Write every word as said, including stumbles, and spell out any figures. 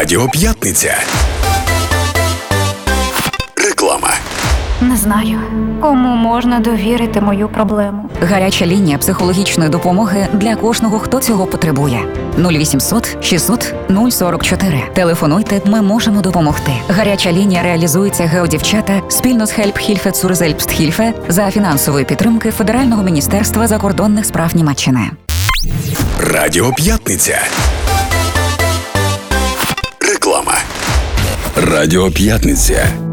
Радіо П'ятниця. Реклама. Не знаю, кому можна довірити мою проблему. Гаряча лінія психологічної допомоги для кожного, хто цього потребує. нуль вісімсот шістсот нуль сорок чотири. Телефонуйте, ми можемо допомогти. Гаряча лінія реалізується Геодівчата спільно з Help-Hilfe zur Selbsthilfe за фінансової підтримки Федерального міністерства закордонних справ Німеччини. Радіо П'ятниця. Реклама. Радіо П'ятниця.